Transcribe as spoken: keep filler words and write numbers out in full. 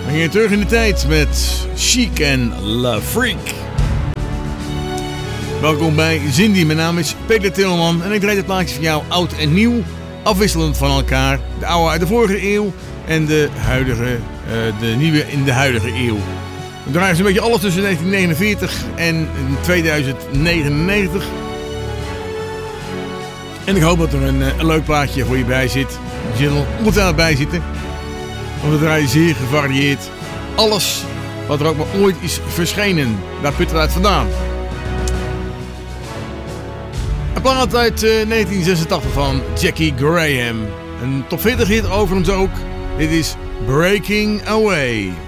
We gingen terug in de tijd met Chic en La Freak. Welkom bij Zindy, mijn naam is Peter Tilman en ik draai het plaatje voor jou oud en nieuw, afwisselend van elkaar. De oude uit de vorige eeuw en de huidige, uh, de nieuwe in de huidige eeuw. We draaien zo'n beetje alles tussen negentien negenenveertig en tweeduizend negenennegentig. En ik hoop dat er een, een leuk plaatje voor je bij zit. Je zit er ongetwijfeld bij zitten. Want we draaien zeer gevarieerd. Alles wat er ook maar ooit is verschenen. Daar putten we uit vandaan. Een plaat uit uh, negentien zesentachtig van Jackie Graham. Een top veertig hit overigens ook. Dit is Breaking Away.